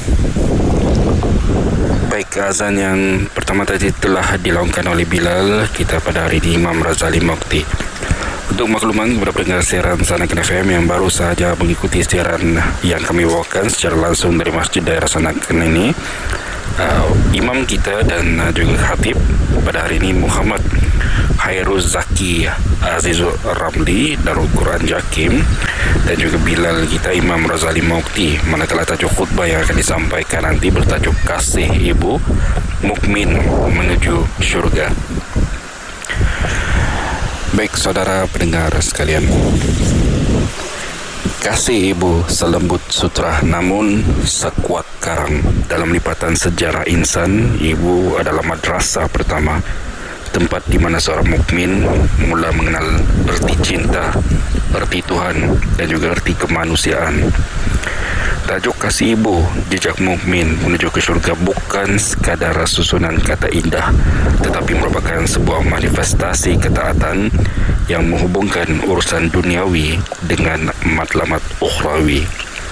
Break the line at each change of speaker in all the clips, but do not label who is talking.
Baik, azan yang pertama tadi telah dilaungkan oleh Bilal kita pada hari ini, Imam Razali Mukti. Untuk makluman kepada pendengar siaran Sanakan FM yang baru sahaja mengikuti siaran yang kami bawakan secara langsung dari Masjid Daerah Sanakan ini, imam kita dan juga khatib pada hari ini Muhammad Hairuz Zaki Azizul Ramli Darul Quran Jakim, dan juga Bilal kita Imam Razali Mukti. Manakala tajuk khutbah yang akan disampaikan nanti bertajuk Kasih Ibu Mukmin Menuju Syurga. Baik saudara pendengar sekalian, kasih ibu selembut sutra namun sekuat karang. Dalam lipatan sejarah insan, ibu adalah madrasah pertama, tempat di mana seorang mukmin mula mengenal erti cinta, erti Tuhan dan juga erti kemanusiaan. Tajuk Kasih Ibu, Jejak Mukmin Menuju ke Syurga bukan sekadar susunan kata indah, tetapi merupakan sebuah manifestasi ketaatan yang menghubungkan urusan duniawi dengan matlamat ukhrawi.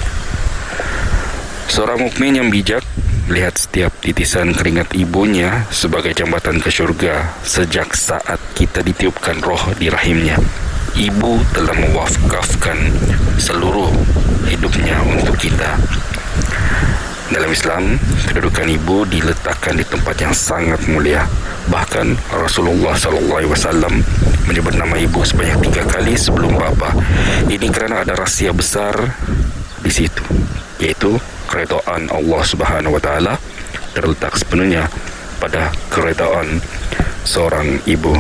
Seorang mukmin yang bijak melihat setiap titisan keringat ibunya sebagai jambatan ke syurga. Sejak saat kita ditiupkan roh di rahimnya, ibu telah mewakafkan seluruh hidupnya untuk kita. Dalam Islam, kedudukan ibu diletakkan di tempat yang sangat mulia. Bahkan Rasulullah SAW menyebut nama ibu sebanyak 3 kali sebelum bapa. Ini kerana ada rahsia besar di situ, yaitu keredaan Allah Subhanahu Wa Taala terletak sepenuhnya pada keredaan seorang ibu.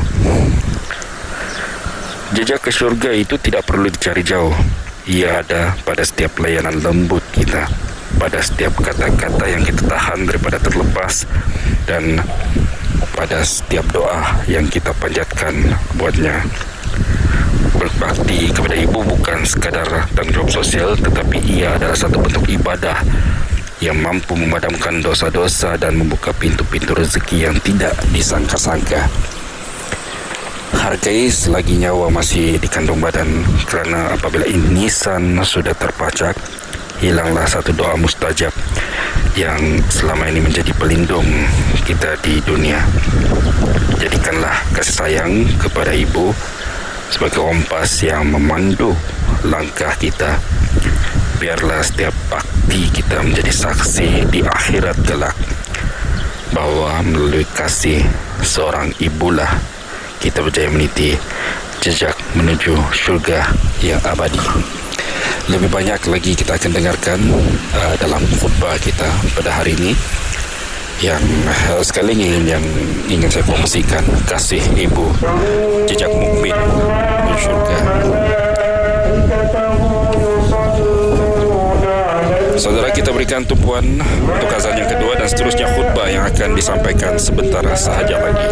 Jejak ke syurga itu tidak perlu dicari jauh. Ia ada pada setiap layanan lembut kita, pada setiap kata-kata yang kita tahan daripada terlepas, dan pada setiap doa yang kita panjatkan buatnya. Berbakti kepada ibu bukan sekadar tanggung jawab sosial, tetapi ia adalah satu bentuk ibadah yang mampu memadamkan dosa-dosa dan membuka pintu-pintu rezeki yang tidak disangka-sangka. Hargai selagi nyawa masih di kandung badan, kerana apabila nisan sudah terpacak, hilanglah satu doa mustajab yang selama ini menjadi pelindung kita di dunia. Jadikanlah kasih sayang kepada ibu sebagai kompas yang memandu langkah kita. Biarlah setiap bakti kita menjadi saksi di akhirat kelak bahawa melalui kasih seorang ibulah kita berjaya meniti jejak menuju syurga yang abadi. Lebih banyak lagi kita akan dengarkan dalam khutbah kita pada hari ini, yang sekali yang ingin saya kongsikan, kasih ibu, jejak mukmin menuju syurga. Saudara, kita berikan tumpuan untuk azan yang kedua dan seterusnya khutbah yang akan disampaikan sebentar sahaja lagi.